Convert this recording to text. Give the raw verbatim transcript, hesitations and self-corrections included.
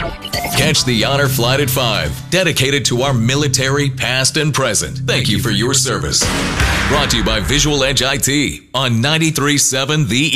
Catch the Honor Flight at five, dedicated to our military, past and present. Thank you for your service. Brought to you by Visual Edge I T on ninety-three point seven The